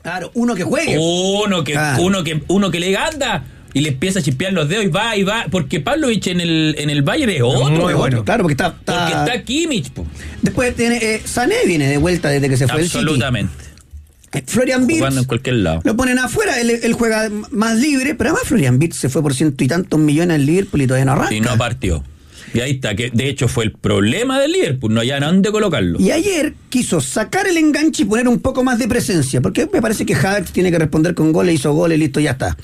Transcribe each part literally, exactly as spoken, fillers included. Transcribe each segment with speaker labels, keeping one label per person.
Speaker 1: Claro, uno que juegue.
Speaker 2: Uno que,
Speaker 1: claro.
Speaker 2: uno que, uno que le anda y le empieza a chispear los dedos y va y va. Porque Pavlovich en el, en el Bayern es otro.
Speaker 1: Muy
Speaker 2: otro.
Speaker 1: bueno, claro, porque está. está...
Speaker 2: Porque está Kimmich, po.
Speaker 1: Después tiene. Eh, Sané viene de vuelta desde que se fue el City.
Speaker 2: Absolutamente.
Speaker 1: Eh, Florian Wirtz.
Speaker 2: Jugando en cualquier lado.
Speaker 1: Lo ponen afuera, él, él juega más libre, pero además Florian Wirtz se fue por ciento y tantos millones al Liverpool y todavía no arranca.
Speaker 2: Y no partió. Y ahí está, que de hecho fue el problema del Liverpool, no hayan dónde colocarlo.
Speaker 1: Y ayer quiso sacar el enganche y poner un poco más de presencia, porque me parece que Havertz tiene que responder con goles, hizo goles, listo, ya está.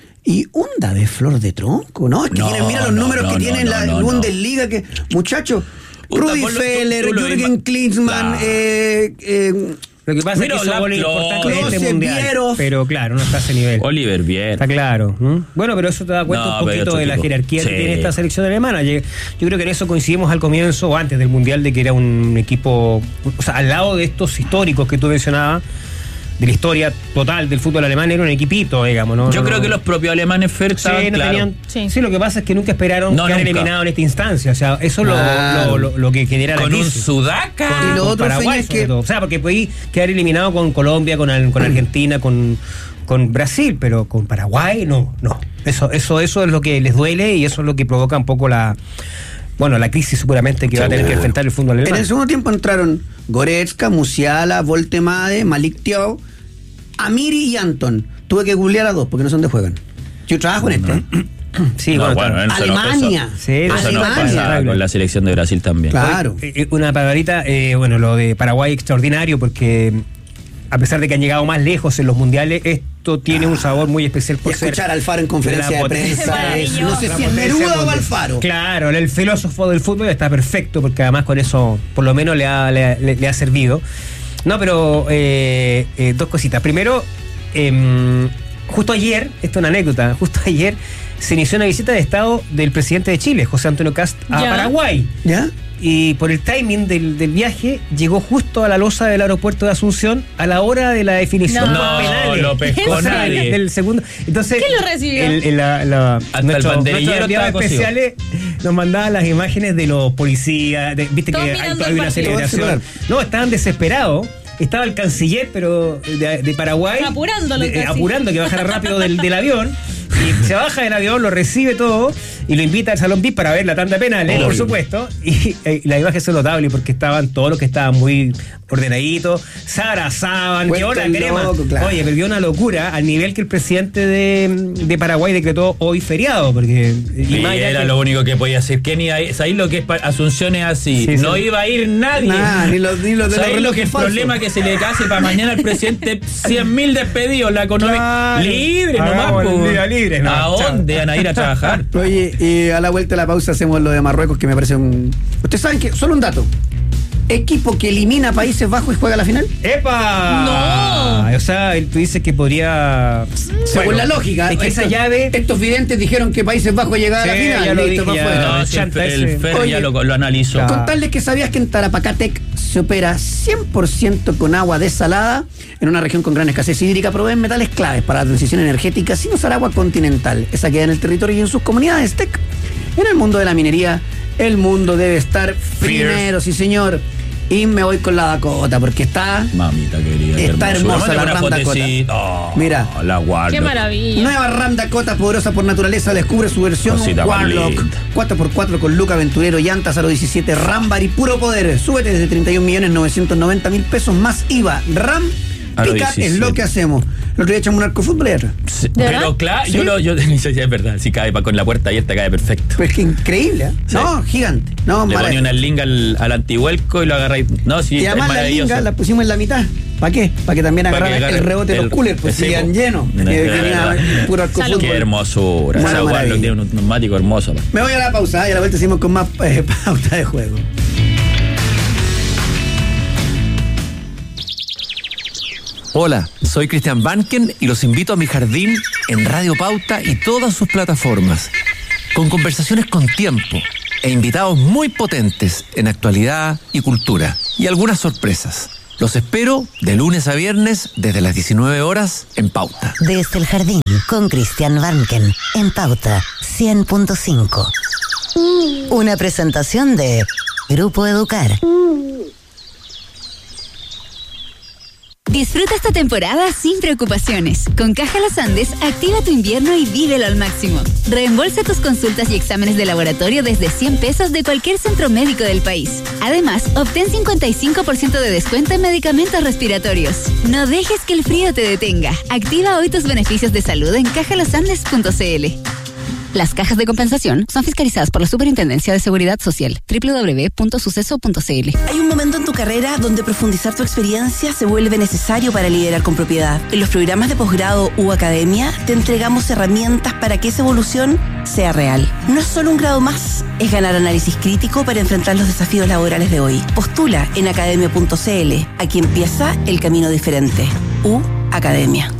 Speaker 1: Y onda de flor de tronco, ¿no? Es que
Speaker 2: No,
Speaker 1: tienen, mira los
Speaker 2: no,
Speaker 1: números
Speaker 2: no,
Speaker 1: que
Speaker 2: no,
Speaker 1: tienen
Speaker 2: no,
Speaker 1: la
Speaker 2: no,
Speaker 1: Bundesliga, que, muchachos, Rudi
Speaker 2: Puta,
Speaker 1: Feller,
Speaker 2: tú- tú lo
Speaker 1: Jürgen
Speaker 2: ima-
Speaker 1: Klinsmann,
Speaker 2: Claro.
Speaker 1: eh, eh,
Speaker 3: Lo que pasa
Speaker 2: Mira,
Speaker 3: es que hizo
Speaker 2: la-
Speaker 3: goles
Speaker 2: lo-
Speaker 3: importantes en este
Speaker 1: Klose,
Speaker 3: mundial.
Speaker 1: Bierhoff.
Speaker 3: Pero claro, no está a ese nivel.
Speaker 2: Oliver bien.
Speaker 3: Está claro. ¿Mm? Bueno, pero eso te da cuenta
Speaker 2: No,
Speaker 3: un
Speaker 2: pero
Speaker 3: poquito
Speaker 2: otro
Speaker 3: de la
Speaker 2: tipo.
Speaker 3: jerarquía
Speaker 2: Sí.
Speaker 3: que tiene esta selección alemana. Yo yo creo que en eso coincidimos al comienzo o antes del mundial de que era un equipo, o sea, al lado de estos históricos que tú mencionabas, de la historia total del fútbol alemán, era un equipito, digamos, ¿no?
Speaker 2: Yo
Speaker 3: no,
Speaker 2: creo
Speaker 3: no,
Speaker 2: que los propios alemanes Fer
Speaker 3: Sí,
Speaker 2: estaban
Speaker 3: no
Speaker 2: claro.
Speaker 3: tenían,
Speaker 4: Sí.
Speaker 3: sí. Lo que pasa es que nunca esperaron
Speaker 2: No,
Speaker 3: quedar
Speaker 2: nunca.
Speaker 3: eliminado en esta instancia. O sea, eso es lo,
Speaker 1: Claro.
Speaker 3: lo, lo, lo que genera la
Speaker 2: Con un
Speaker 3: crisis.
Speaker 2: Sudaca.
Speaker 1: Y lo
Speaker 3: Con
Speaker 1: otro,
Speaker 3: Paraguay,
Speaker 1: Feña, es
Speaker 3: sobre
Speaker 1: que-
Speaker 3: todo. O sea, porque podí quedar eliminado con Colombia, con, al- con Argentina, con, con Brasil, pero con Paraguay no, no. Eso, eso, eso es lo que les duele y eso es lo que provoca un poco la, bueno, la crisis seguramente que va a tener que enfrentar el fútbol
Speaker 1: En
Speaker 3: alemán.
Speaker 1: el segundo tiempo entraron Goretzka, Musiala, Voltemade, Malik Thiaw, Amiri y Anton. Tuve que googlear a dos porque no son de juegan. Yo trabajo en este. ¿eh?
Speaker 3: Sí,
Speaker 2: No,
Speaker 3: bueno,
Speaker 2: bueno,
Speaker 3: está-
Speaker 2: eso no-
Speaker 1: Alemania.
Speaker 3: Sí,
Speaker 2: Eso no
Speaker 1: Alemania.
Speaker 2: pasa con la selección de Brasil también.
Speaker 1: Claro.
Speaker 3: Eh, eh, Una palabrita, eh, bueno, lo de Paraguay extraordinario porque a pesar de que han llegado más lejos en los mundiales, esto tiene un sabor muy especial
Speaker 1: Y
Speaker 3: por ser
Speaker 1: escuchar a Alfaro en conferencia
Speaker 3: la
Speaker 1: de
Speaker 3: potencia-
Speaker 1: prensa. es-
Speaker 4: Maravilloso.
Speaker 1: no sé
Speaker 3: la
Speaker 1: si es
Speaker 3: potencia
Speaker 1: Neruda o
Speaker 3: mundial.
Speaker 1: Alfaro.
Speaker 3: Claro, el filósofo del fútbol está perfecto porque además con eso por lo menos le ha, le, le- le ha servido. No, pero eh, eh, dos cositas. Primero, eh, justo ayer, esto es una anécdota, justo ayer se inició una visita de Estado del presidente de Chile, José Antonio Kast, a
Speaker 4: Ya.
Speaker 3: Paraguay.
Speaker 1: ¿Ya?
Speaker 3: Y por el timing del, del viaje, llegó justo a la losa del aeropuerto de Asunción a la hora de la definición
Speaker 4: No.
Speaker 3: de los penales.
Speaker 2: No lo pescó
Speaker 3: O sea,
Speaker 2: nadie.
Speaker 3: Del segundo. Entonces,
Speaker 4: ¿Quién lo recibió?
Speaker 3: el- el- la- la-
Speaker 2: Hasta el
Speaker 3: nuestro-
Speaker 2: banderillero
Speaker 3: nuestros enviados
Speaker 2: estaba cosido.
Speaker 3: especiales nos mandaban las imágenes de los policías. de- Viste
Speaker 4: Todos
Speaker 3: que hay,
Speaker 4: mirando
Speaker 3: hay
Speaker 4: el
Speaker 3: una
Speaker 4: partido.
Speaker 3: celebración. No, estaban desesperados. Estaba el canciller, pero de, de Paraguay.
Speaker 4: Apurándolo
Speaker 3: de- eh,
Speaker 4: casi.
Speaker 3: apurando que bajara rápido del, del avión. Y se baja del avión, lo recibe todo y lo invita al Salón V I P para ver la tanda penal, ¿eh?
Speaker 2: Obvio.
Speaker 3: Por supuesto. Y, eh, la imagen es notable porque estaban todos los que estaban muy ordenaditos, se abrazaban, qué
Speaker 1: Vuelto
Speaker 3: hora crema.
Speaker 1: loco, claro.
Speaker 3: Oye, perdió una locura al nivel que el presidente de, de Paraguay decretó hoy feriado. Porque
Speaker 2: Y
Speaker 3: más allá
Speaker 2: era
Speaker 3: que-
Speaker 2: lo único que podía hacer. Que ni ahí, ¿sabéis lo que es pa- Asunción es así?
Speaker 3: Sí,
Speaker 2: no
Speaker 3: sí.
Speaker 2: iba a ir nadie.
Speaker 1: Nah, ni los, ni los de los
Speaker 2: ¿Sabéis lo que
Speaker 1: relojes
Speaker 2: es el
Speaker 1: falsos.
Speaker 2: problema que se le hace para mañana al presidente? cien mil despedidos, la economía.
Speaker 3: Claro.
Speaker 2: Libre nomás,
Speaker 3: Hagamos el
Speaker 2: po.
Speaker 3: día libre, no,
Speaker 2: ¿A
Speaker 3: chao.
Speaker 2: dónde van a ir a trabajar?
Speaker 1: Oye, y a la vuelta de la pausa hacemos lo de Marruecos, que me parece un... Ustedes saben que, solo un dato, equipo que elimina a Países Bajos y juega la final.
Speaker 3: ¡Epa!
Speaker 4: No.
Speaker 3: O sea, tú dices que podría.
Speaker 1: Según
Speaker 3: Bueno,
Speaker 1: la lógica.
Speaker 3: Es que esa
Speaker 1: estos-
Speaker 3: llave.
Speaker 1: Estos videntes dijeron que Países Bajos llegaba
Speaker 3: Sí,
Speaker 1: a la final.
Speaker 3: ya lo
Speaker 1: listo,
Speaker 3: dije,
Speaker 1: pa'
Speaker 3: ya.
Speaker 1: afuera.
Speaker 2: No, si el,
Speaker 3: chanta
Speaker 2: el
Speaker 3: ese.
Speaker 2: Fer
Speaker 1: Oye,
Speaker 2: ya lo, lo analizó.
Speaker 3: claro.
Speaker 1: Contarles que sabías que en Tarapacatec se opera cien por ciento con agua desalada en una región con gran escasez hídrica, proveen metales claves para la transición energética sin usar agua continental. Esa queda en el territorio y en sus comunidades. Tec. En el mundo de la minería, el mundo debe estar primero, sí señor. Y me voy con la Dakota porque está...
Speaker 2: Mamita querida. qué
Speaker 1: Está hermosa
Speaker 2: Mándame
Speaker 1: la
Speaker 2: una
Speaker 1: Ram Dakota.
Speaker 2: fotecita. Oh,
Speaker 1: Mira.
Speaker 2: La guardo.
Speaker 4: Qué maravilla.
Speaker 1: Nueva Ram Dakota, poderosa por naturaleza, descubre su versión
Speaker 2: Cosita más
Speaker 1: Warlock.
Speaker 2: linda.
Speaker 1: cuatro por cuatro con Luca Aventurero, llantas aro diecisiete, Rambar y puro poder. Súbete desde treinta y un millones novecientos noventa mil pesos más I V A. Ram
Speaker 2: Aro
Speaker 1: Pick Up es
Speaker 2: diecisiete.
Speaker 1: lo que hacemos. El otro día echamos un arco fútbol y atrás.
Speaker 2: Sí,
Speaker 4: ¿De
Speaker 2: pero
Speaker 4: verdad?
Speaker 2: claro,
Speaker 1: ¿Sí?
Speaker 2: yo lo. Yo, es verdad, si cae pa- con la puerta abierta, cae perfecto.
Speaker 1: Pues que increíble, ¿eh?
Speaker 2: Sí.
Speaker 1: No, gigante. No,
Speaker 2: Le ponía
Speaker 1: maravilloso.
Speaker 2: una linga al, al antihuelco y lo agarráis. No, sí,
Speaker 1: Y
Speaker 2: es
Speaker 1: además la
Speaker 2: maravilloso.
Speaker 1: linga la pusimos en la mitad. ¿Para qué? Para que también
Speaker 2: Pa' que
Speaker 1: agarraran
Speaker 2: agarre
Speaker 1: el rebote de
Speaker 2: el-
Speaker 1: los coolers, pues
Speaker 2: sí,
Speaker 1: sigan
Speaker 2: po.
Speaker 1: llenos.
Speaker 2: No,
Speaker 1: Que
Speaker 2: es
Speaker 1: tenía
Speaker 2: verdad.
Speaker 1: puro arco
Speaker 4: Salud.
Speaker 1: fútbol.
Speaker 2: Qué hermosura.
Speaker 1: Buena
Speaker 2: Esa guarda
Speaker 1: maravilla.
Speaker 2: tiene un neumático hermoso. pa.
Speaker 1: Me voy a la pausa ¿eh? Y a la vuelta seguimos con más eh, pauta de juego.
Speaker 5: Hola, soy Cristian Banken y los invito a mi jardín en Radio Pauta y todas sus plataformas, con conversaciones con tiempo e invitados muy potentes en actualidad y cultura, y algunas sorpresas. Los espero de lunes a viernes desde las diecinueve horas en Pauta.
Speaker 6: Desde el jardín con Cristian Banken en Pauta cien punto cinco. Una presentación de Grupo Educar.
Speaker 4: Disfruta esta temporada sin preocupaciones. Con Caja Los Andes, activa tu invierno y vívelo al máximo. Reembolsa tus consultas y exámenes de laboratorio desde cien pesos de cualquier centro médico del país. Además, obtén cincuenta y cinco por ciento de descuento en medicamentos respiratorios. No dejes que el frío te detenga. Activa hoy tus beneficios de salud en caja los andes punto c l. Las cajas de compensación son fiscalizadas por la Superintendencia de Seguridad Social. doble u doble u doble u punto suceso punto c l.
Speaker 7: Hay un momento en tu carrera donde profundizar tu experiencia se vuelve necesario para liderar con propiedad. En los programas de posgrado u academia te entregamos herramientas para que esa evolución sea real. No es solo un grado más, es ganar análisis crítico para enfrentar los desafíos laborales de hoy. Postula en academia punto c l. Aquí empieza el camino diferente. U Academia.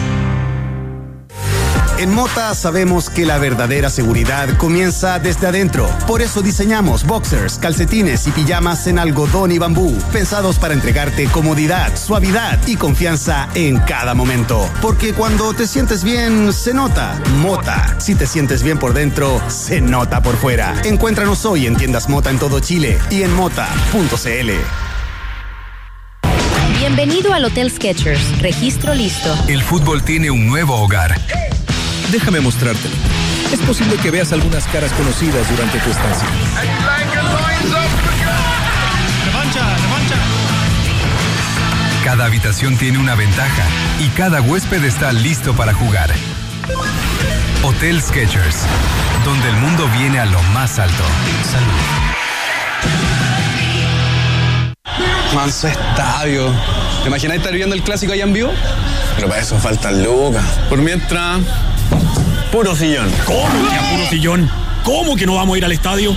Speaker 8: En Mota sabemos que la verdadera seguridad comienza desde adentro. Por eso diseñamos boxers, calcetines y pijamas en algodón y bambú, pensados para entregarte comodidad, suavidad y confianza en cada momento. Porque cuando te sientes bien, se nota. Mota. Si te sientes bien por dentro, se nota por fuera. Encuéntranos hoy en tiendas Mota en todo Chile y en mota punto c l.
Speaker 9: Bienvenido al Hotel Skechers. Registro listo.
Speaker 10: El fútbol tiene un nuevo hogar. Déjame mostrártelo. Es posible que veas algunas caras conocidas durante tu estancia.
Speaker 11: ¡Revancha, revancha!
Speaker 10: Cada habitación tiene una ventaja y cada huésped está listo para jugar. Hotel Skechers, donde el mundo viene a lo más alto. Salud.
Speaker 12: Manso estadio. ¿Te imaginas estar viendo el clásico allá en vivo? Pero para eso faltan lucas. Por mientras... Puro sillón.
Speaker 13: ¿Cómo que a puro sillón? ¿Cómo que no vamos a ir al estadio?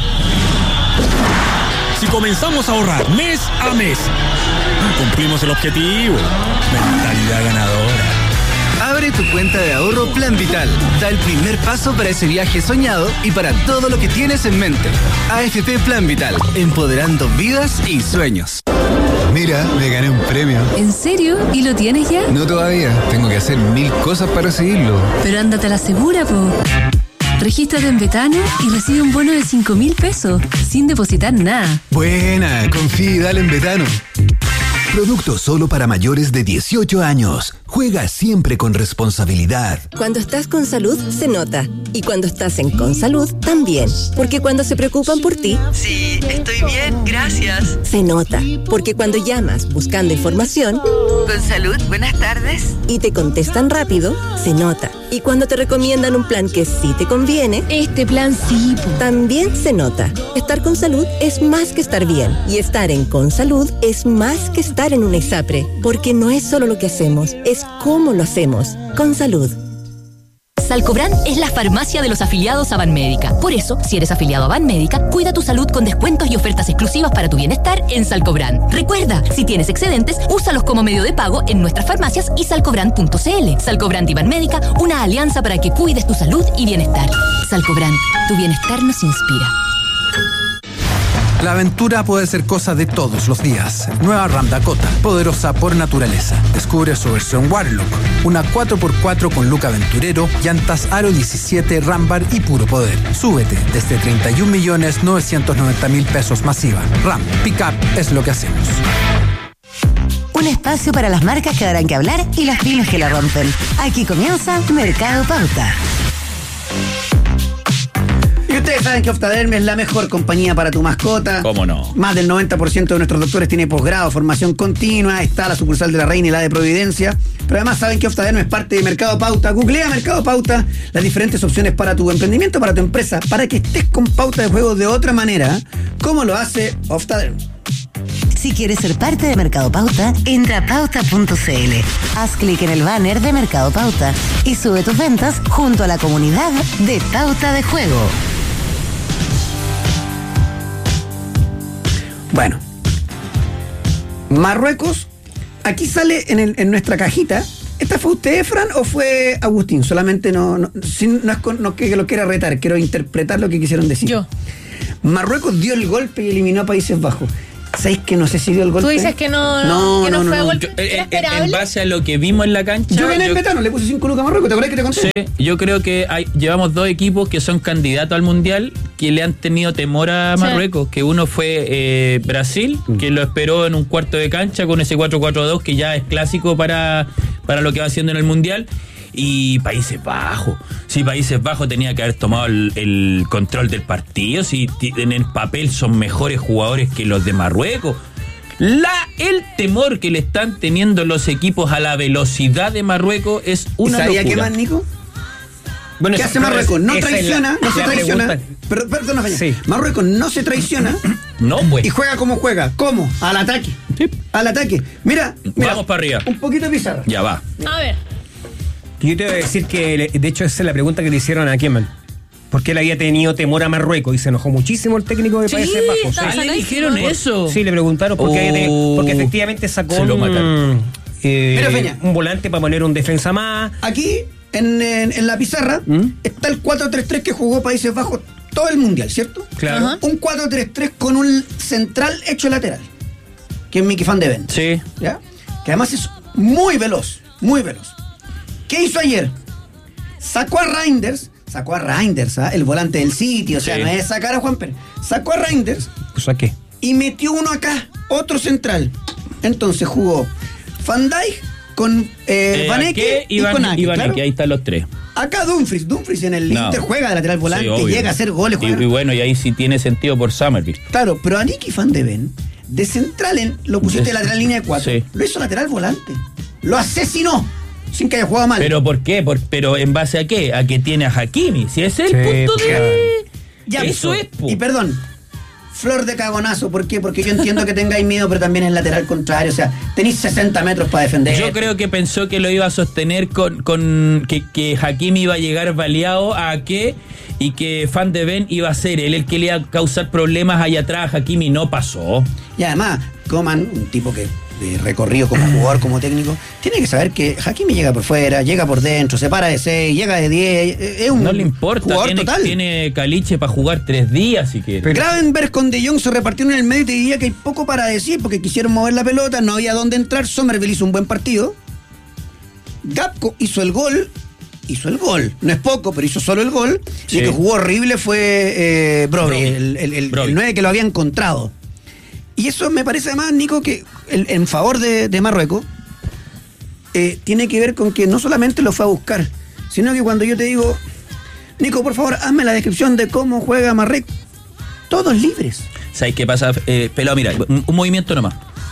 Speaker 13: Si comenzamos a ahorrar mes a mes, cumplimos el objetivo. Mentalidad ganadora.
Speaker 14: Abre tu cuenta de ahorro Plan Vital. Da el primer paso para ese viaje soñado y para todo lo que tienes en mente. A F P Plan Vital, empoderando vidas y sueños.
Speaker 15: Mira, me gané un premio.
Speaker 16: ¿En serio? ¿Y lo tienes ya?
Speaker 15: No todavía, tengo que hacer mil cosas para recibirlo.
Speaker 16: Pero ándate a la segura, po. Regístrate en Betano y recibe un bono de cinco mil pesos, sin depositar nada.
Speaker 15: Buena, confía y dale en Betano. Producto solo para mayores de dieciocho años. Juega siempre con responsabilidad.
Speaker 17: Cuando estás con salud, se nota. Y cuando estás en Consalud, también. Porque cuando se preocupan por ti...
Speaker 18: Sí, estoy bien, gracias.
Speaker 17: Se nota. Porque cuando llamas buscando información...
Speaker 18: Consalud, buenas tardes.
Speaker 17: Y te contestan rápido, se nota. Y cuando te recomiendan un plan que sí te conviene...
Speaker 16: Este plan sí, po.
Speaker 17: También se nota. Estar con salud es más que estar bien. Y estar en Consalud es más que estar en una ISAPRE. Porque no es solo lo que hacemos, es cómo lo hacemos. Con salud.
Speaker 9: Salcobran es la farmacia de los afiliados a Banmédica. Por eso, si eres afiliado a Banmédica, cuida tu salud con descuentos y ofertas exclusivas para tu bienestar en Salcobran. Recuerda, si tienes excedentes, úsalos como medio de pago en nuestras farmacias y salcobran punto c l. Salcobran y Banmédica, una alianza para que cuides tu salud y bienestar. Salcobran, tu bienestar nos inspira.
Speaker 19: La aventura puede ser cosa de todos los días. Nueva Ram Dakota, poderosa por naturaleza. Descubre su versión Warlock, una cuatro por cuatro con look aventurero, llantas Aro diecisiete, Rambar y puro poder. Súbete desde treinta y un millones novecientos noventa mil pesos masiva. Ram, Pickup es lo que hacemos.
Speaker 6: Un espacio para las marcas que darán que hablar y las pymes que la rompen. Aquí comienza Mercado Pauta.
Speaker 1: Y ustedes saben que Optaderm es la mejor compañía para tu mascota.
Speaker 2: ¿Cómo no?
Speaker 1: Más del noventa por ciento de nuestros doctores tiene posgrado, formación continua. Está la sucursal de La Reina y la de Providencia. Pero además saben que Optaderm es parte de Mercado Pauta. Googlea Mercado Pauta, las diferentes opciones para tu emprendimiento, para tu empresa, para que estés con pauta de juego de otra manera, como lo hace Optaderm.
Speaker 6: Si quieres ser parte de Mercado Pauta, entra a pauta punto c l. Haz clic en el banner de Mercado Pauta y sube tus ventas junto a la comunidad de Pauta de Juego.
Speaker 1: Bueno, Marruecos, aquí sale en, el, en nuestra cajita. ¿Esta fue usted, Fran, o fue Agustín? Solamente no, no, sin, no es con, no que lo quiera retar, quiero interpretar lo que quisieron decir.
Speaker 16: Yo.
Speaker 1: Marruecos dio el golpe y eliminó a Países Bajos. ¿Sabéis que no sé si dio el golpe?
Speaker 20: Tú dices que no,
Speaker 1: no,
Speaker 20: que no,
Speaker 1: no,
Speaker 20: fue
Speaker 1: no, no.
Speaker 20: golpe.
Speaker 2: Yo,
Speaker 20: ¿Era
Speaker 2: en,
Speaker 20: esperable?
Speaker 2: en base a lo que vimos en la cancha.
Speaker 1: Yo gané en
Speaker 2: yo-
Speaker 1: Betano, le puse cinco lucas a Marruecos, ¿te acuerdas que te conté?
Speaker 2: Sí, yo creo que hay, llevamos dos equipos que son candidatos al Mundial que le han tenido temor a
Speaker 20: Sí.
Speaker 2: Marruecos, que uno fue eh, Brasil, que lo esperó en un cuarto de cancha con ese cuatro cuatro dos que ya es clásico para, para lo que va haciendo en el Mundial, y Países Bajos. Si Países Bajos tenía que haber tomado el, el control del partido, si ti- en el papel son mejores jugadores que los de Marruecos. La, el temor que le están teniendo los equipos a la velocidad de Marruecos es
Speaker 1: ¿Y
Speaker 2: una
Speaker 1: sabía
Speaker 2: locura.
Speaker 1: qué más, Nico?
Speaker 3: Bueno,
Speaker 1: ¿Qué
Speaker 3: eso-
Speaker 1: hace Marruecos? No
Speaker 3: esa es la-
Speaker 1: traiciona, no se
Speaker 3: la
Speaker 1: traiciona.
Speaker 3: pregunta.
Speaker 1: Pero, perdón, Faña.
Speaker 3: Sí.
Speaker 1: Marruecos no se traiciona
Speaker 2: No, pues.
Speaker 1: y juega como juega. ¿Cómo? Al ataque. Al ataque. Mira, mira,
Speaker 2: Vamos para arriba.
Speaker 1: un poquito de pizarra.
Speaker 2: Ya va.
Speaker 20: A ver.
Speaker 3: Yo te voy a decir que, le- de hecho, esa es la pregunta que le hicieron a Keman. Porque él había tenido temor a Marruecos y se enojó muchísimo el técnico de
Speaker 20: Sí,
Speaker 3: Países Bajos.
Speaker 20: estaba
Speaker 3: Sí.
Speaker 2: ¿Le
Speaker 20: sacadísimo.
Speaker 2: dijeron eso?
Speaker 3: Sí, le preguntaron porque,
Speaker 2: Oh.
Speaker 3: había tenido- porque efectivamente sacó
Speaker 2: Se lo
Speaker 3: un,
Speaker 2: mataron.
Speaker 3: eh,
Speaker 1: Mira, Peña.
Speaker 3: un volante para poner un defensa más.
Speaker 1: Aquí, en, en- en la pizarra,
Speaker 3: ¿Mm?
Speaker 1: está el cuatro tres tres que jugó Países Bajos todo el Mundial, ¿cierto?
Speaker 3: Claro.
Speaker 20: Ajá.
Speaker 1: Un cuatro tres tres con un central hecho lateral, que es Mickey Van de Ven.
Speaker 2: Sí.
Speaker 1: ¿Ya? Que además es muy veloz, muy veloz. ¿Qué hizo ayer? Sacó a Reinders, sacó a Reinders, ¿ah? El volante del sitio, o sea,
Speaker 2: Sí.
Speaker 1: no es sacar a Juanper. Sacó a Reinders
Speaker 3: O sea, ¿qué?
Speaker 1: y metió uno acá, otro central. Entonces jugó Van Dijk con eh,
Speaker 2: Eh,
Speaker 1: Van
Speaker 2: Ake
Speaker 1: Eke y,
Speaker 2: y Van,
Speaker 1: con Ake,
Speaker 2: y Van
Speaker 1: claro.
Speaker 2: Eke, ahí están los tres.
Speaker 1: Acá Dumfries, Dumfries en el
Speaker 2: No.
Speaker 1: Inter juega de lateral volante,
Speaker 2: Sí, obvio.
Speaker 1: llega a hacer goles.
Speaker 2: Y,
Speaker 1: juega-
Speaker 2: y bueno, y ahí sí tiene sentido por Summerville.
Speaker 1: Claro, pero a Nicky Van de Ven, de central en, lo pusiste
Speaker 2: De-
Speaker 1: de lateral línea de cuatro.
Speaker 2: sí.
Speaker 1: Lo hizo lateral volante. Lo asesinó, sin que haya jugado mal.
Speaker 2: ¿Pero por qué? Por- ¿Pero en base a qué? A que tiene a Hakimi. Si ese es el
Speaker 3: Sí,
Speaker 2: punto
Speaker 3: claro.
Speaker 2: de...
Speaker 1: Ya,
Speaker 2: Eso
Speaker 1: pues,
Speaker 2: es, po.
Speaker 1: Y perdón, flor de cagonazo, ¿por qué? Porque yo entiendo que tengáis miedo, pero también es lateral contrario. O sea, tenéis sesenta metros para defender.
Speaker 2: Yo creo que pensó que lo iba a sostener con, con que, que Hakimi iba a llegar baleado a qué y que Van de Ven iba a ser él el que le iba a causar problemas allá atrás a Hakimi. No pasó.
Speaker 1: Y además, Coman, un tipo que de recorrido como jugador, como técnico, tiene que saber que Hakimi llega por fuera, llega por dentro, se para de seis, llega de diez, es un
Speaker 2: No le importa.
Speaker 1: jugador
Speaker 2: Tiene,
Speaker 1: total.
Speaker 2: tiene caliche para jugar tres días si quiere.
Speaker 1: Gravenberg con De Jong se repartieron en el medio y te diría que hay poco para decir porque quisieron mover la pelota, no había dónde entrar. Somerville hizo un buen partido. Gapco hizo el gol, hizo el gol, no es poco, pero hizo solo el gol.
Speaker 2: Sí.
Speaker 1: Y el que jugó horrible fue eh, Broby,
Speaker 2: Broby.
Speaker 1: el, el, el,
Speaker 2: Broby.
Speaker 1: el nueve que lo había encontrado. Y eso me parece además, Nico, que el- en favor de, de Marruecos eh, tiene que ver con que no solamente lo fue a buscar, sino que cuando yo te digo, Nico, por favor, hazme la descripción de cómo juega Marruecos, todos libres.
Speaker 2: ¿Sabes qué pasa? Eh, pelado, mira, un, un movimiento nomás.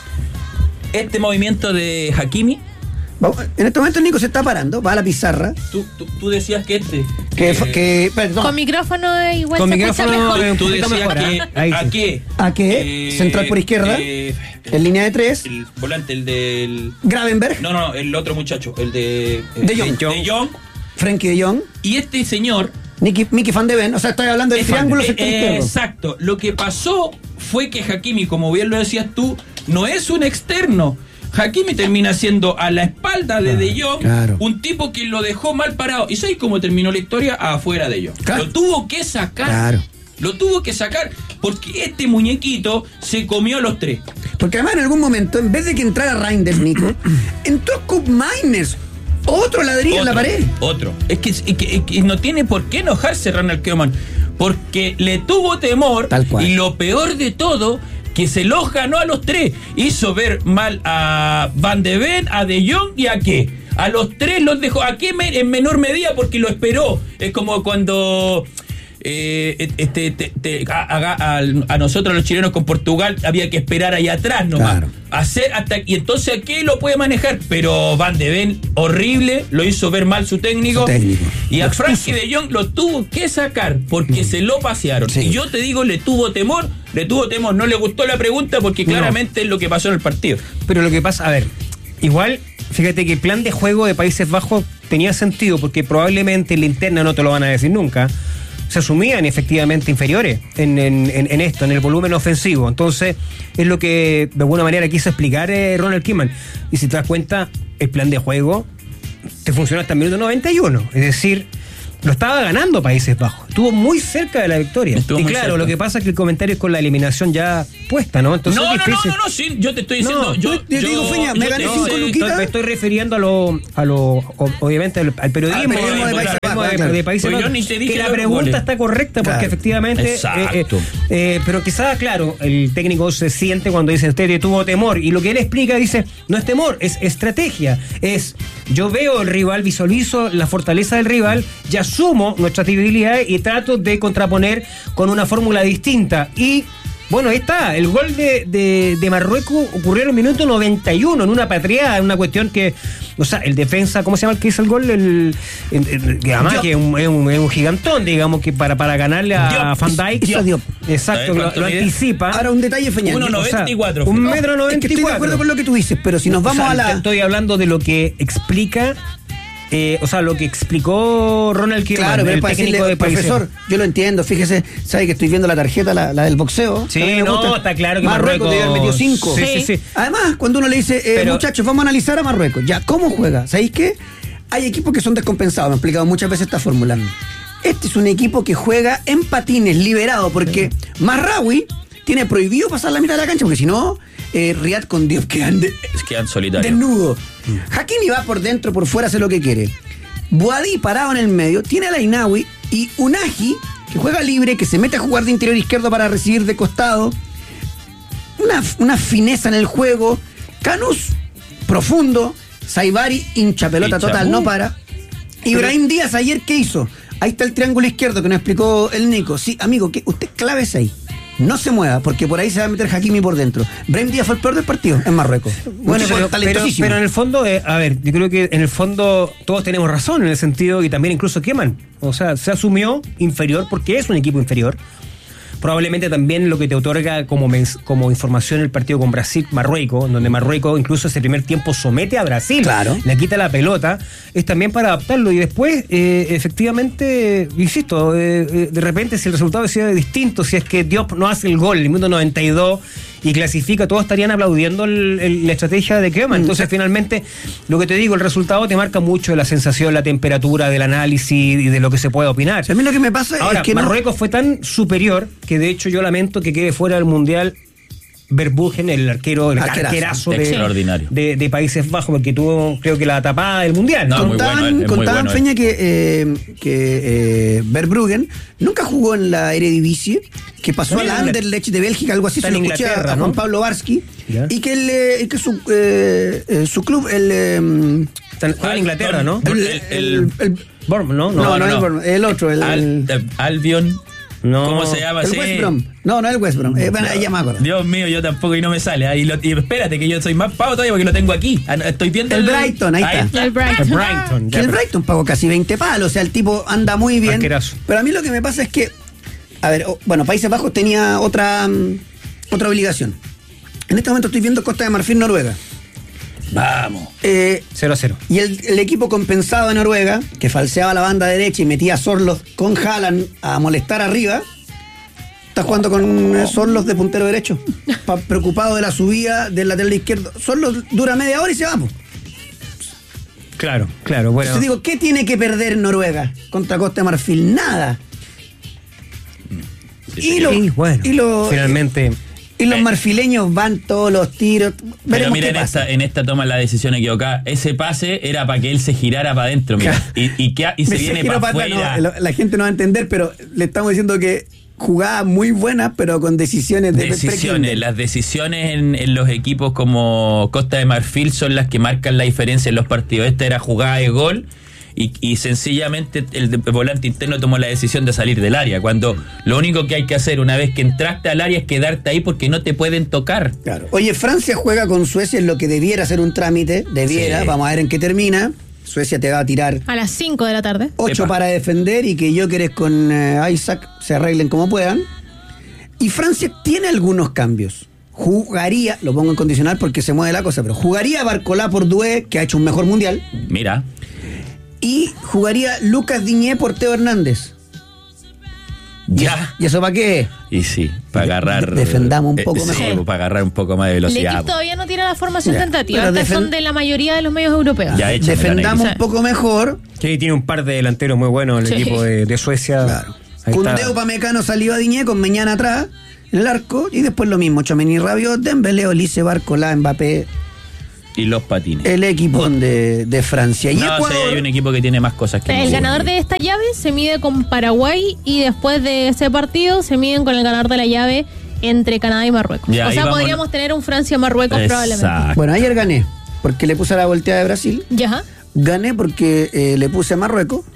Speaker 2: Este movimiento de Hakimi,
Speaker 1: Vamos, en este momento Nico se está parando, va a la pizarra.
Speaker 2: tú, tú, tú decías que este.
Speaker 1: Que,
Speaker 2: eh,
Speaker 1: que perdón,
Speaker 20: Con micrófono igual
Speaker 3: Con
Speaker 20: se
Speaker 3: micrófono,
Speaker 20: escucha mejor.
Speaker 3: eh,
Speaker 2: Tú
Speaker 3: un poquito
Speaker 2: decías
Speaker 3: mejor,
Speaker 2: que.
Speaker 3: ¿ah? Ahí
Speaker 2: ¿A
Speaker 3: sí.
Speaker 2: qué?
Speaker 1: ¿A qué?
Speaker 2: Eh,
Speaker 1: Central por izquierda,
Speaker 2: eh,
Speaker 1: en línea de tres.
Speaker 2: El volante, el del.
Speaker 1: Gravenberg,
Speaker 2: No, no, no, el otro muchacho, el de.
Speaker 1: De Jong.
Speaker 2: De Jong.
Speaker 1: Frenkie de Jong,
Speaker 2: Y este señor.
Speaker 1: Nicky, Mickey Van de Ven, o sea, estoy hablando del
Speaker 2: Eh,
Speaker 1: triángulo
Speaker 2: eh,
Speaker 1: sector
Speaker 2: eh,
Speaker 1: izquierdo.
Speaker 2: Exacto. Lo que pasó fue que Hakimi, como bien lo decías tú, no es un externo. Hakimi termina siendo a la espalda de De Jong
Speaker 1: claro.
Speaker 2: un tipo que lo dejó mal parado. ¿Y sabes cómo terminó la historia? Afuera de Jong.
Speaker 1: Claro.
Speaker 2: Lo tuvo que sacar.
Speaker 1: Claro.
Speaker 2: Lo tuvo que sacar porque este muñequito se comió a los tres.
Speaker 1: Porque además en algún momento, en vez de que entrara Reinders, Nico, entró Cup Miners, otro ladrillo en la pared.
Speaker 2: Otro. Es que, es que- es que no tiene por qué enojarse Ronald Koeman. Porque le tuvo temor.
Speaker 1: Tal cual.
Speaker 2: Y lo peor de todo, que se los ganó a los tres. Hizo ver mal a Van de Ven, a De Jong y a qué. A los tres los dejó. ¿A qué me- en menor medida? Porque lo esperó. Es como cuando. eh, este, te- te- a, a- a- a nosotros los chilenos con Portugal había que esperar allá atrás nomás.
Speaker 1: Claro.
Speaker 2: Hacer hasta y entonces ¿a qué lo puede manejar? Pero Van de Ven, horrible, lo hizo ver mal su técnico.
Speaker 1: Su técnico.
Speaker 2: Y a
Speaker 1: Lo
Speaker 2: Frankie de Jong lo tuvo que sacar porque se lo pasearon.
Speaker 1: Sí.
Speaker 2: Y yo te digo, le tuvo temor, le tuvo temor. No le gustó la pregunta porque
Speaker 3: No.
Speaker 2: claramente es lo que pasó en el partido.
Speaker 3: Pero lo que pasa, a ver, igual, fíjate que el plan de juego de Países Bajos tenía sentido porque probablemente en la interna no te lo van a decir nunca. Se asumían efectivamente inferiores en, en- en- en esto, en el volumen ofensivo. Entonces, es lo que de alguna manera quiso explicar eh, Ronald Koeman. Y si te das cuenta, el plan de juego te funciona hasta el minuto noventa y uno. Es decir, lo estaba ganando Países Bajos. Estuvo muy cerca de la victoria.
Speaker 2: Estuvo
Speaker 3: y
Speaker 2: muy
Speaker 3: claro,
Speaker 2: cerca.
Speaker 3: lo que pasa es que el comentario es con la eliminación ya puesta, ¿no? Entonces
Speaker 2: no,
Speaker 3: es
Speaker 2: no,
Speaker 3: difícil.
Speaker 2: no, no, no, sí, yo te estoy diciendo.
Speaker 3: No,
Speaker 2: yo,
Speaker 1: te digo, Feña, me
Speaker 2: yo
Speaker 1: gané
Speaker 2: te-
Speaker 1: cinco
Speaker 2: no,
Speaker 1: luquitas.
Speaker 3: Estoy- me estoy refiriendo a lo, a lo o- obviamente al, al periodismo,
Speaker 1: Al periodismo de
Speaker 3: al
Speaker 1: Países
Speaker 3: periodismo
Speaker 1: Bajos,
Speaker 3: de,
Speaker 1: claro.
Speaker 3: de Países
Speaker 2: Pues yo
Speaker 3: Bajos,
Speaker 2: ni te dije
Speaker 3: que la
Speaker 2: los
Speaker 3: pregunta
Speaker 2: goles.
Speaker 3: está correcta porque
Speaker 1: Claro.
Speaker 3: efectivamente
Speaker 2: Exacto.
Speaker 3: eh, eh, eh, pero quizás claro el técnico se siente cuando dice usted tuvo temor y lo que él explica dice no es temor, es estrategia, es yo veo el rival, visualizo la fortaleza del rival y asumo nuestras debilidades y trato de contraponer con una fórmula distinta y bueno, ahí está, el gol de, de, de Marruecos ocurrió en el minuto noventa y uno, en una patriada, en una cuestión que, o sea, el defensa, ¿cómo se llama el que hizo el gol? El, el- el- que además
Speaker 1: Diop.
Speaker 3: que es un, es un- es un gigantón, digamos, que para, para ganarle a
Speaker 2: Diop.
Speaker 3: Van Dijk.
Speaker 1: Hizo Diop.
Speaker 3: Exacto,
Speaker 2: ¿Sabes
Speaker 3: lo,
Speaker 2: cuánto
Speaker 3: lo
Speaker 2: mide?
Speaker 3: anticipa.
Speaker 1: Ahora un detalle, Feña.
Speaker 2: uno noventa y cuatro.
Speaker 3: O sea, un
Speaker 2: fue.
Speaker 3: metro
Speaker 1: Es
Speaker 3: noventa
Speaker 1: que
Speaker 3: y
Speaker 1: estoy de
Speaker 3: cuatro.
Speaker 1: acuerdo con lo que tú dices, pero si nos vamos
Speaker 3: O sea,
Speaker 1: a la...
Speaker 3: Estoy hablando de lo que explica, eh, o sea, lo que explicó Ronald Koeman,
Speaker 1: Claro, pero
Speaker 3: el
Speaker 1: es para
Speaker 3: técnico
Speaker 1: decirle,
Speaker 3: de Países.
Speaker 1: profesor, yo lo entiendo, fíjese, sabe que estoy viendo la tarjeta, la, la del boxeo.
Speaker 3: Sí,
Speaker 1: que a mí me
Speaker 3: no,
Speaker 1: gusta.
Speaker 3: está claro que
Speaker 1: Marruecos debe haber metido
Speaker 3: Marruecos-
Speaker 1: cinco.
Speaker 3: Sí, sí, sí.
Speaker 1: Además, cuando uno le dice, eh,
Speaker 3: Pero-
Speaker 1: muchachos, vamos a analizar a Marruecos, ya, ¿cómo juega? ¿Sabéis qué? Hay equipos que son descompensados, me he explicado muchas veces esta fórmula. Este es un equipo que juega en patines, liberado, porque Marraoui tiene prohibido pasar la mitad de la cancha, porque si no, eh, Riyad con Dios quedan de-
Speaker 2: Es que quedan solitarios.
Speaker 1: desnudo. Hakimi va por dentro, por fuera, hace lo que quiere. Boadí parado en el medio, tiene a Lainawi y Unagi, que juega libre, que se mete a jugar de interior izquierdo para recibir de costado. Una, una fineza en el juego. Canus, profundo. Saibari, hincha pelota
Speaker 2: Hincha.
Speaker 1: total, no
Speaker 2: Uh.
Speaker 1: para. Ibrahim Díaz, ayer, ¿qué hizo? Ahí está el triángulo izquierdo que nos explicó el Nico. Sí, amigo, que usted clávese ahí. No se mueva, porque por ahí se va a meter Hakimi por dentro. Brahim Díaz fue el peor del partido en Marruecos.
Speaker 3: Bueno,
Speaker 1: Un
Speaker 3: pero,
Speaker 1: tipo
Speaker 3: pero,
Speaker 1: talentosísimo.
Speaker 3: pero en el fondo, eh, a ver, yo creo que en el fondo todos tenemos razón en el sentido y también incluso Koeman. O sea, se asumió inferior porque es un equipo inferior. Probablemente también lo que te otorga como, mens- como información el partido con Brasil-Marruecos, donde Marruecos incluso ese primer tiempo somete a Brasil,
Speaker 1: Claro.
Speaker 3: le quita la pelota, es también para adaptarlo. Y después, eh, efectivamente, insisto, eh, eh, de repente si el resultado ha sido distinto, si es que Diop no hace el gol en el minuto noventa y dos y clasifica, todos estarían aplaudiendo el- el- la estrategia de Koeman. Entonces, finalmente, lo que te digo, el resultado te marca mucho de la sensación, la temperatura, del análisis y de lo que se puede opinar.
Speaker 1: A mí lo que me pasa
Speaker 3: Ahora,
Speaker 1: es que no-
Speaker 3: Marruecos fue tan superior que de hecho yo lamento que quede fuera del Mundial Verbugen, el arquero, el
Speaker 1: Arquerazo.
Speaker 3: arquerazo de,
Speaker 2: Extraordinario.
Speaker 3: de, de Países Bajos, porque tuvo creo que la tapada del Mundial.
Speaker 2: No,
Speaker 3: ¿no?
Speaker 2: muy
Speaker 1: contaban,
Speaker 2: bueno él, es muy
Speaker 1: contaban,
Speaker 2: bueno él.
Speaker 1: Feña, que, eh, que eh, Verbruggen nunca jugó en la Eredivisie, que pasó a
Speaker 3: Está
Speaker 1: la
Speaker 3: en Ingl-
Speaker 1: Anderlecht de Bélgica, algo así,
Speaker 3: está
Speaker 1: se
Speaker 3: en
Speaker 1: lo escuché a,
Speaker 3: Inglaterra,
Speaker 1: a Juan
Speaker 3: ¿no?
Speaker 1: Pablo Barsky,
Speaker 3: Ya.
Speaker 1: y que, el, eh, que su, eh, eh, su club, el... eh,
Speaker 3: Está en- juega en Inglaterra, ¿no?
Speaker 1: el,
Speaker 2: El-
Speaker 1: el-
Speaker 2: el-
Speaker 1: el-
Speaker 3: Bournemouth, ¿no?
Speaker 1: no, no,
Speaker 2: no,
Speaker 1: el
Speaker 2: no.
Speaker 1: Bournemouth, el otro, el,
Speaker 2: Al- eh, Albion.
Speaker 3: No.
Speaker 2: ¿Cómo se llama?
Speaker 1: el
Speaker 2: Sí.
Speaker 1: West Brom. No, no el West Brom. Eh, bueno, ya me acuerdo.
Speaker 2: Dios mío, yo tampoco y no me sale. Ahí lo- y espérate que yo soy más pavo todavía porque lo tengo aquí. Ah, no, Estoy viendo
Speaker 1: El Brighton, ahí está.
Speaker 20: El Brighton.
Speaker 3: El Brighton.
Speaker 1: Que
Speaker 3: ya,
Speaker 1: el
Speaker 3: pero-
Speaker 1: Brighton pagó casi veinte palos, o sea, el tipo anda muy bien.
Speaker 3: Arquerazo.
Speaker 1: Pero a mí lo que me pasa es que, a ver, o- bueno, Países Bajos tenía otra, mm, otra obligación. En este momento estoy viendo Costa de Marfil, Noruega.
Speaker 2: Vamos.
Speaker 1: Eh,
Speaker 3: cero a cero.
Speaker 1: y el, el equipo compensado de Noruega, que falseaba la banda derecha y metía a Sorlos con Haaland a molestar arriba, está jugando con eh, Sorlos de puntero derecho. Pa- preocupado de la subida del lateral izquierdo. Sorlos dura media hora y se va, po.
Speaker 3: Claro, claro, bueno.
Speaker 1: Entonces digo, ¿qué tiene que perder Noruega contra Costa de Marfil? Nada. Y, lo-
Speaker 3: Y bueno,
Speaker 1: y lo-
Speaker 3: finalmente.
Speaker 1: y los marfileños van todos los tiros.
Speaker 2: Pero
Speaker 1: Veremos
Speaker 2: mira,
Speaker 1: qué
Speaker 2: en
Speaker 1: pasa.
Speaker 2: esta, en esta toma la decisión equivocada. Ese pase era para que él se girara para adentro, mira. Y, y, que- y se
Speaker 1: Me
Speaker 2: viene
Speaker 1: giro
Speaker 2: para
Speaker 1: para atrás,
Speaker 2: afuera.
Speaker 1: no, la, la gente no va a entender, pero le estamos diciendo que jugaba muy buena, pero con decisiones de
Speaker 2: Decisiones,
Speaker 1: pre-Kindle.
Speaker 2: las decisiones en, en los equipos como Costa de Marfil son las que marcan la diferencia en los partidos. Esta era jugada de gol y, y sencillamente el de- volante interno tomó la decisión de salir del área, cuando lo único que hay que hacer una vez que entraste al área es quedarte ahí porque no te pueden tocar.
Speaker 1: Claro. Oye, Francia juega con Suecia en lo que debiera ser un trámite, debiera,
Speaker 2: Sí.
Speaker 1: vamos a ver en qué termina. Suecia te va a tirar
Speaker 20: A las cinco de la tarde.
Speaker 1: ocho
Speaker 2: Epa.
Speaker 1: para defender y que Jokeres con eh, Isaac se arreglen como puedan. Y Francia tiene algunos cambios. Jugaría, lo pongo en condicional porque se mueve la cosa, pero jugaría Barcolá por Doué, que ha hecho un mejor mundial,
Speaker 2: Mira,
Speaker 1: y jugaría Lucas Diñé por Teo Hernández.
Speaker 2: Ya.
Speaker 1: ¿Y eso para qué?
Speaker 2: Y sí, para agarrar.
Speaker 1: De- defendamos un
Speaker 2: eh,
Speaker 1: poco
Speaker 2: sí,
Speaker 1: mejor.
Speaker 2: para agarrar un poco más de
Speaker 20: El
Speaker 2: velocidad.
Speaker 20: equipo todavía no tira la formación
Speaker 1: Ya,
Speaker 20: tentativa.
Speaker 1: pero
Speaker 20: Estas
Speaker 1: defen-
Speaker 20: son de la mayoría de los medios europeos.
Speaker 2: Ya, échale,
Speaker 1: Defendamos
Speaker 2: Dani.
Speaker 1: un poco mejor.
Speaker 3: Sí, tiene un par de delanteros muy buenos el
Speaker 20: Sí.
Speaker 3: equipo de, de Suecia. Ahí
Speaker 1: Cundeo,
Speaker 3: está.
Speaker 1: Pamecano, Saliba, Diñé con Meñán atrás en el arco. Y después lo mismo: Tchouaméni, Rabiot, Dembélé, Olise, Barcola, Mbappé.
Speaker 2: Y los patines.
Speaker 1: El equipo de, de Francia. Y
Speaker 2: No, sí,
Speaker 1: Ecuador.
Speaker 2: hay un equipo que tiene más cosas que
Speaker 20: El
Speaker 2: nosotros.
Speaker 20: ganador de esta llave se mide con Paraguay y después de ese partido se miden con el ganador de la llave entre Canadá y Marruecos.
Speaker 2: Ya,
Speaker 20: o
Speaker 2: ahí
Speaker 20: sea,
Speaker 2: vamos.
Speaker 20: podríamos tener un Francia-Marruecos probablemente.
Speaker 2: Exacto.
Speaker 1: Bueno, ayer gané. Porque le puse a la volteada de Brasil.
Speaker 20: Ya.
Speaker 1: Gané porque eh, le puse a Marruecos.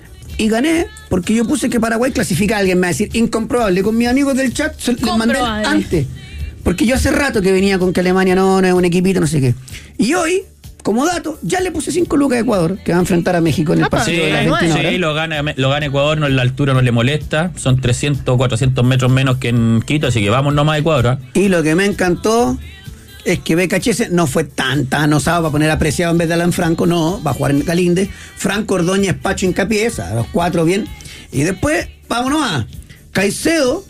Speaker 1: Y gané porque yo puse que Paraguay clasifica a alguien. Me va a decir, incomprobable. Con mis amigos del chat se- les mandé
Speaker 20: Comprobable.
Speaker 1: antes. Porque yo hace rato que venía con que Alemania no, no es un equipito, no sé qué. Y hoy, como dato, ya le puse cinco lucas a Ecuador, que va a enfrentar a México en el
Speaker 20: Ah,
Speaker 1: partido
Speaker 2: Sí,
Speaker 1: de las
Speaker 20: nueve.
Speaker 1: veintiuna
Speaker 2: sí,
Speaker 1: horas.
Speaker 2: lo gana, lo gana Ecuador, no, la altura no le molesta, son trescientos, cuatrocientos metros menos que en Quito, así que vamos nomás a Ecuador. ¿ah?
Speaker 1: Y lo que me encantó es que B K H S no fue tan tan osado para poner apreciado en vez de Alan Franco, no, va a jugar en Galinde. Franco, Ordóñez, Pacho, Hincapié, a los cuatro bien. Y después, vámonos a Caicedo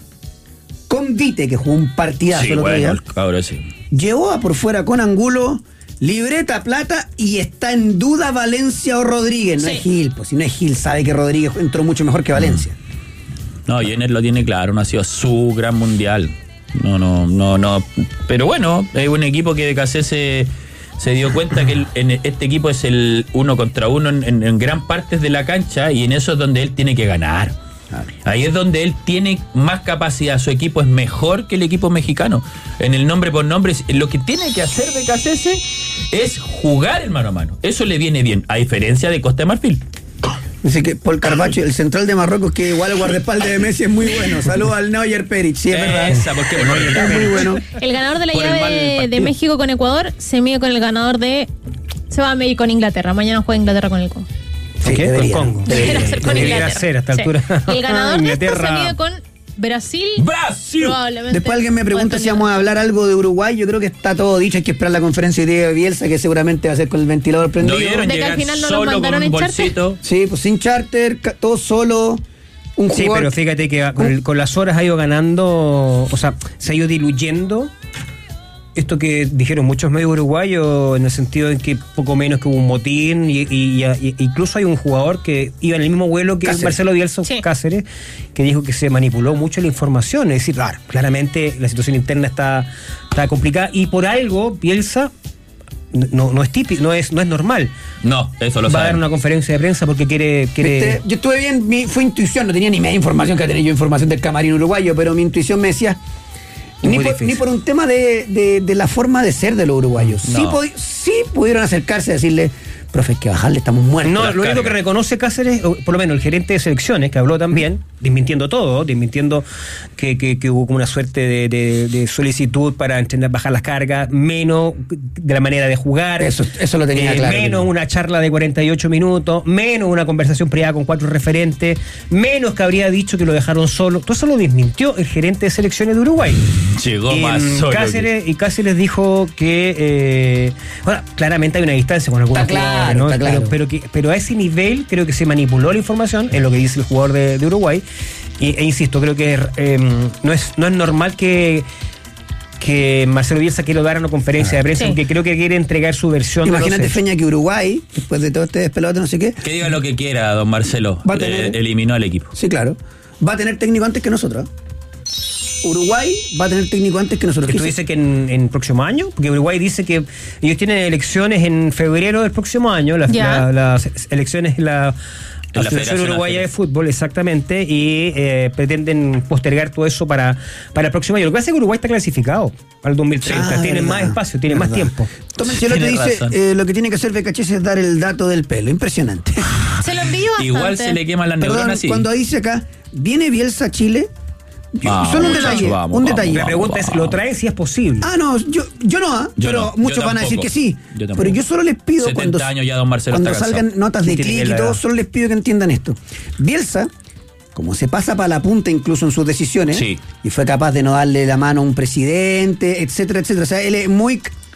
Speaker 1: con Vite, que jugó un partidazo
Speaker 2: Sí,
Speaker 1: el otro
Speaker 2: bueno,
Speaker 1: día.
Speaker 2: el cabrón, sí.
Speaker 1: Llevó a por fuera con Angulo, libreta plata y está en duda Valencia o Rodríguez. No
Speaker 20: Sí.
Speaker 1: es Gil, pues si no es Gil, sabe que Rodríguez entró mucho mejor que Valencia.
Speaker 2: No, Jenner lo tiene claro, no ha sido su gran mundial. No, no, no, no. Pero bueno, es un equipo que de Cacé se, se dio cuenta que el- en este equipo es el uno contra uno en, en- en gran partes de la cancha y en eso es donde él tiene que ganar. Ahí es donde él tiene más capacidad, su equipo es mejor que el equipo mexicano. En el nombre por nombre, lo que tiene que hacer de Cacese es jugar el mano a mano. Eso le viene bien, a diferencia de Costa de Marfil.
Speaker 1: Dice que Paul Carbacho, el central de Marruecos, que igual el guardaespaldas de Messi es muy bueno. Saludos al Neuer Peric, sí, es verdad.
Speaker 2: Esa, porque bueno,
Speaker 1: Es muy bueno.
Speaker 20: El ganador de la
Speaker 2: Por el mal
Speaker 20: llave de
Speaker 2: partido.
Speaker 20: México con Ecuador se mide con el ganador de. Se va a medir con Inglaterra. Mañana juega Inglaterra con el Congo.
Speaker 1: Sí,
Speaker 3: ¿Qué?
Speaker 1: debería,
Speaker 3: Con Congo.
Speaker 20: Debería ser con
Speaker 3: Debería
Speaker 20: Inglaterra.
Speaker 3: ser a esta
Speaker 20: Sí.
Speaker 3: altura.
Speaker 20: Y el ganador de esto se
Speaker 3: Inglaterra.
Speaker 20: mide con Brasil.
Speaker 2: ¡Brasil!
Speaker 20: Probablemente.
Speaker 1: Después alguien me pregunta
Speaker 20: o
Speaker 1: si vamos a hablar algo de Uruguay. Yo creo que está todo dicho. Hay que esperar la conferencia de de Bielsa, que seguramente va a ser con el ventilador
Speaker 2: ¿No
Speaker 1: prendido.
Speaker 2: vieron
Speaker 20: De que
Speaker 2: llegar
Speaker 20: al final no lo
Speaker 2: solo con
Speaker 20: mandaron
Speaker 2: un
Speaker 20: en charter?
Speaker 2: bolsito?
Speaker 1: Sí, pues sin charter, ca- todo solo. Un
Speaker 3: Sí,
Speaker 1: jugador.
Speaker 3: pero fíjate que con, el- con las horas ha ido ganando, o sea, se ha ido diluyendo esto que dijeron muchos medios uruguayos, en el sentido en que poco menos que hubo un motín, y, y- y- incluso hay un jugador que iba en el mismo vuelo que
Speaker 1: Cáceres.
Speaker 3: Marcelo Bielsa
Speaker 20: Sí.
Speaker 3: Cáceres, que dijo que se manipuló mucho la información. Es decir, claro, claramente la situación interna está, está complicada y por algo Bielsa no, no es típico, no es, no es normal.
Speaker 2: No, eso lo
Speaker 3: Va a dar
Speaker 2: saben.
Speaker 3: una conferencia de prensa porque quiere... quiere
Speaker 1: Viste, yo estuve bien, mi, fue intuición, no tenía ni media información que tenía yo información del camarín uruguayo, pero mi intuición me decía,
Speaker 3: Es
Speaker 1: ni
Speaker 3: muy
Speaker 1: por,
Speaker 3: difícil.
Speaker 1: ni por un tema de, de- de la forma de ser de los uruguayos. Sí,
Speaker 2: No.
Speaker 1: podi- sí pudieron acercarse a decirle, profe, hay que bajarle, estamos muertos.
Speaker 3: No,
Speaker 1: Las
Speaker 3: lo único
Speaker 1: cargas.
Speaker 3: que reconoce Cáceres, o por lo menos el gerente de selecciones, que habló también, desmintiendo todo, desmintiendo que, que- que hubo como una suerte de, de- de solicitud para entender, bajar las cargas, menos de la manera de jugar,
Speaker 1: Eso, eso lo tenía
Speaker 3: eh,
Speaker 1: claro.
Speaker 3: menos una charla de cuarenta y ocho minutos, menos una conversación privada con cuatro referentes, menos que habría dicho que lo dejaron solo. Todo eso lo desmintió el gerente de selecciones de Uruguay.
Speaker 2: Llegó
Speaker 3: Y,
Speaker 2: más
Speaker 3: mm,
Speaker 2: solo.
Speaker 3: Cáceres, y Cáceres dijo que eh, bueno, claramente hay una distancia con algunos
Speaker 1: Está claro,
Speaker 3: jugadores, ¿no?
Speaker 1: está claro.
Speaker 3: Pero, pero, que, pero a ese nivel creo que se manipuló la información, es lo que dice el jugador de, de Uruguay. Y, e insisto, creo que eh, no, es, no es normal que, que Marcelo Bielsa quiera dar una conferencia de prensa,
Speaker 20: Sí.
Speaker 3: porque creo que quiere entregar su versión. de los
Speaker 1: Imagínate,
Speaker 3: hechos.
Speaker 1: Feña, que Uruguay, después de todo este despelote, no sé qué,
Speaker 2: Que diga lo que quiera, don Marcelo.
Speaker 1: Va a tener-
Speaker 2: Eh, eliminó al equipo.
Speaker 1: sí, claro, va a tener técnico antes que nosotros. Uruguay va a tener técnico antes que nosotros.
Speaker 3: Que tú dices que en, en próximo año, porque Uruguay dice que ellos tienen elecciones en febrero del próximo año, las,
Speaker 20: Ya.
Speaker 3: la- las elecciones en la,
Speaker 2: En la
Speaker 3: Asociación
Speaker 2: Federación
Speaker 3: Uruguaya de
Speaker 2: Nacional.
Speaker 3: Fútbol, exactamente, y eh, pretenden postergar todo eso para, para el próximo año. Lo que pasa es que Uruguay está clasificado al dos mil treinta,
Speaker 1: Ah,
Speaker 3: tienen
Speaker 1: verdad,
Speaker 3: más espacio, tienen más
Speaker 1: verdad.
Speaker 3: tiempo.
Speaker 1: Toma el cielo te
Speaker 2: Tiene
Speaker 1: dice,
Speaker 2: razón.
Speaker 1: eh, lo que tiene que hacer B K H S es dar el dato del pelo. Impresionante.
Speaker 20: Se lo envío bastante.
Speaker 2: Igual se le queman las
Speaker 1: Perdón,
Speaker 2: neuronas, sí.
Speaker 1: cuando dice acá, ¿viene Bielsa a Chile? Yo-
Speaker 2: Vamos,
Speaker 1: solo un
Speaker 2: muchacho,
Speaker 1: detalle,
Speaker 2: vamos,
Speaker 1: un
Speaker 2: vamos,
Speaker 1: detalle.
Speaker 3: La pregunta es, ¿lo traen si es posible?
Speaker 1: Ah, no, yo, yo no, ¿ah?
Speaker 2: Yo
Speaker 1: pero
Speaker 2: no,
Speaker 1: muchos
Speaker 2: yo
Speaker 1: van a decir
Speaker 2: tampoco.
Speaker 1: que sí.
Speaker 2: Yo tampoco.
Speaker 1: pero yo solo les pido
Speaker 2: setenta
Speaker 1: cuando,
Speaker 2: años ya don Marcelo
Speaker 1: cuando
Speaker 2: está
Speaker 1: salgan
Speaker 2: cansado.
Speaker 1: notas de
Speaker 3: Sí, tiene
Speaker 1: clic y
Speaker 3: la
Speaker 1: todo,
Speaker 3: edad.
Speaker 1: solo les pido que entiendan esto. Bielsa, como se pasa para la punta incluso en sus decisiones,
Speaker 2: Sí.
Speaker 1: y fue capaz de no darle la mano a un presidente, etcétera, etcétera. O sea, él es muy...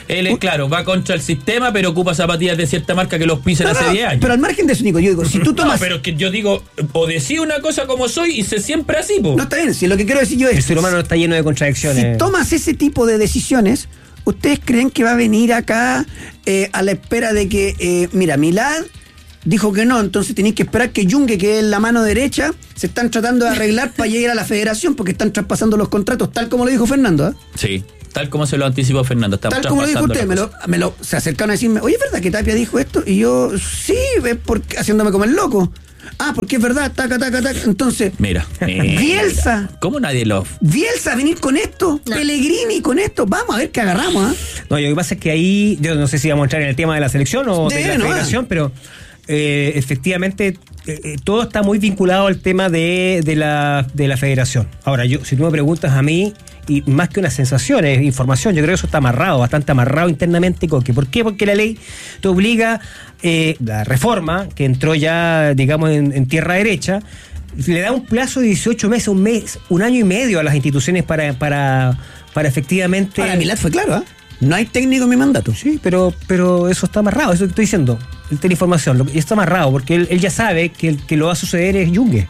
Speaker 2: Él es claro, va contra el sistema, pero ocupa zapatillas de cierta marca que los pisan
Speaker 1: No, no,
Speaker 2: hace diez años.
Speaker 1: Pero al margen de eso, Nico, yo digo, si tú tomas.
Speaker 2: No, pero es que yo digo, o decía una cosa como soy y sé siempre así, po.
Speaker 1: No, está bien, si lo que quiero decir yo es.
Speaker 3: El ser humano está lleno de contradicciones.
Speaker 1: Si tomas ese tipo de decisiones, ¿ustedes creen que va a venir acá eh, a la espera de que, eh, mira, Milad dijo que no, entonces tenéis que esperar que Yungue, que es la mano derecha, se están tratando de arreglar para llegar a la federación porque están traspasando los contratos, tal como lo dijo Fernando? ¿eh?
Speaker 2: Sí, tal como se lo anticipó Fernando.
Speaker 1: Tal como lo dijo usted, me lo, me lo, se acercaron a decirme, oye, ¿es verdad que Tapia dijo esto? Y yo, sí, es porque, haciéndome como el loco. Ah, porque es verdad, taca, taca, taca. Entonces,
Speaker 2: mira, mira.
Speaker 1: Bielsa.
Speaker 2: ¿Cómo nadie lo...?
Speaker 1: Bielsa, venir con esto. No. Pellegrini con esto. Vamos a ver qué agarramos. ¿eh?
Speaker 3: No, lo que pasa es que ahí, yo no sé si vamos a entrar en el tema de la selección o de, de la no, federación, ah. pero eh, efectivamente eh, todo está muy vinculado al tema de, de, la, de la federación. Ahora, yo si tú me preguntas a mí, y más que una sensación, es información, yo creo que eso está amarrado, bastante amarrado internamente. ¿Por qué? Porque la ley te obliga, eh, la reforma, que entró ya, digamos, en, en tierra derecha, le da un plazo de dieciocho meses, un mes, un año y medio a las instituciones para, para, para efectivamente...
Speaker 1: Para Milad fue claro, ¿eh? No hay técnico en mi mandato.
Speaker 3: Sí, pero, pero eso está amarrado, eso que estoy diciendo, él tiene información, y está amarrado, porque él, él ya sabe que el que lo va a suceder es Yungue.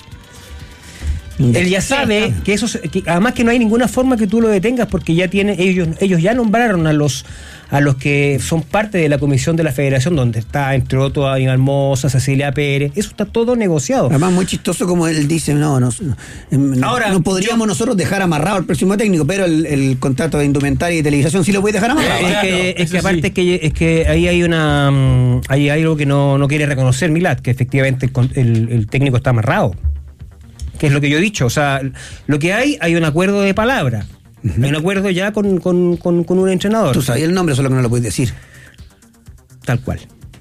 Speaker 3: Él ya sabe que eso, que además que no hay ninguna forma que tú lo detengas porque ya tiene, ellos, ellos ya nombraron a los a los que son parte de la comisión de la federación, donde está entre otros Aníbal Mosa, Cecilia Pérez, eso está todo negociado.
Speaker 1: Además muy chistoso como él dice, no, no, no, Ahora, no podríamos yo, nosotros dejar amarrado al próximo técnico, pero el, el contrato de indumentaria y televisación sí lo puede dejar amarrado.
Speaker 3: Es que, es que aparte sí. es, que, es que ahí hay una ahí hay algo que no, no quiere reconocer Milad, que efectivamente el, el, el técnico está amarrado. Que es lo que yo he dicho, o sea, lo que hay, hay un acuerdo de palabra, uh-huh. hay un acuerdo ya con, con, con, con un entrenador.
Speaker 1: Tú sabías el nombre, solo que no lo puedes decir.
Speaker 3: Tal cual.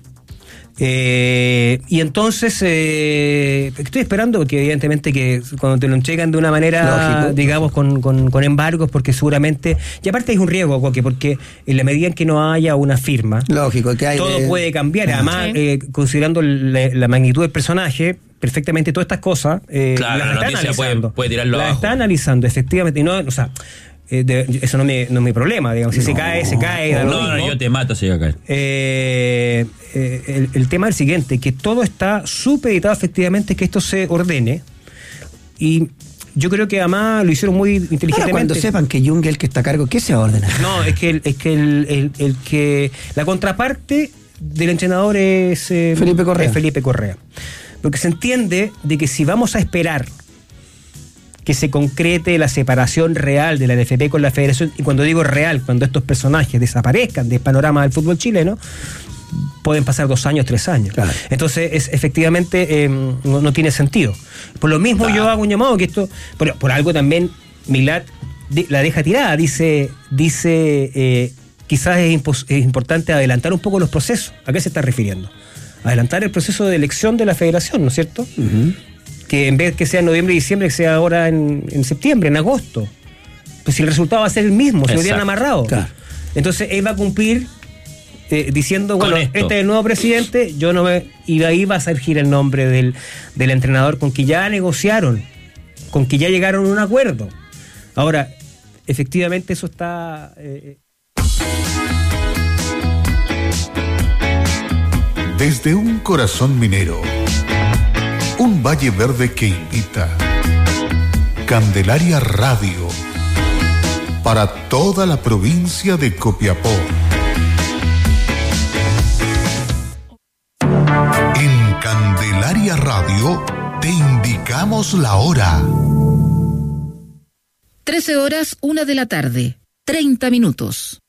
Speaker 3: Eh, y entonces eh, estoy esperando porque evidentemente que cuando te lo entregan de una manera, lógico, digamos, con, con, con embargos, porque seguramente, y aparte hay un riesgo, Coque, porque en la medida en que no haya una firma,
Speaker 1: lógico, que hay
Speaker 3: todo
Speaker 1: de...
Speaker 3: puede cambiar. Además, sí. eh, considerando la, la magnitud del personaje, perfectamente todas estas cosas eh,
Speaker 2: claro,
Speaker 3: las
Speaker 2: la
Speaker 3: está
Speaker 2: noticia
Speaker 3: analizando.
Speaker 2: Puede, puede tirarlo
Speaker 3: las
Speaker 2: abajo.
Speaker 3: está analizando, efectivamente, y no, o sea, Eh, de, eso no, me, no es mi problema, digamos. Si no, se cae, se cae.
Speaker 2: No, no, no, yo te mato si va a caer.
Speaker 3: Eh, eh, el, el tema es el siguiente: que todo está supeditado efectivamente que esto se ordene. Y yo creo que además lo hicieron muy inteligentemente.
Speaker 1: Ahora, cuando sepan que Jung es el que está a cargo, ¿qué se va a ordenar?
Speaker 3: No, es que el, es que el, el, el que la contraparte del entrenador es eh,
Speaker 1: Felipe Correa.
Speaker 3: Es Felipe Correa. Porque se entiende de que si vamos a esperar que se concrete la separación real de la N F P con la Federación, y cuando digo real, cuando estos personajes desaparezcan del panorama del fútbol chileno, pueden pasar dos años, tres años. Claro. Entonces, es, efectivamente, eh, no, no tiene sentido. Por lo mismo, claro. yo hago un llamado que esto, por, por algo también Milad de, la deja tirada, dice, dice eh, quizás es, impos, es importante adelantar un poco los procesos. ¿A qué se está refiriendo? Adelantar el proceso de elección de la Federación, ¿no es cierto? Uh-huh. Que en vez que sea en noviembre y diciembre, que sea ahora en, en septiembre, en agosto. Pues si el resultado va a ser el mismo, se lo hubieran amarrado. Claro. Entonces él va a cumplir eh, diciendo, bueno, este es el nuevo presidente, yo no me... Y de ahí va a surgir el nombre del, del entrenador con que ya negociaron, con que ya llegaron a un acuerdo. Ahora, efectivamente eso está... Eh...
Speaker 21: Desde un corazón minero, un valle verde que invita. Candelaria Radio, para toda la provincia de Copiapó. En Candelaria Radio te indicamos la hora.
Speaker 22: trece horas, una de la tarde, treinta minutos.